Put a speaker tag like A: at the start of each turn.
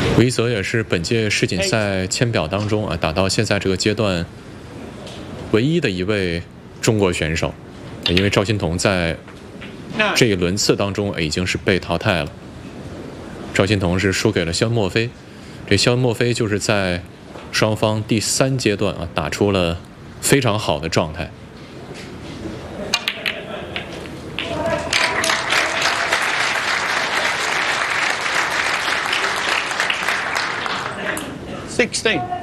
A: 吴一泽也是本届世锦赛签表当中打到现在这个阶段唯一的一位中国选手，因为赵心童在这一轮次当中已经是被淘汰了。赵心童是输给了肖恩·墨菲，这肖恩·墨菲就是在双方第3阶段打出了非常好的状态。
B: 16.